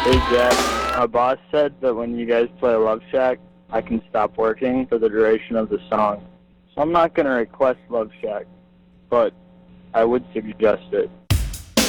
Hey Jack, my boss said that when you guys play Love Shack, I can stop working for the duration of the song. So I'm not going to request Love Shack, but I would suggest it.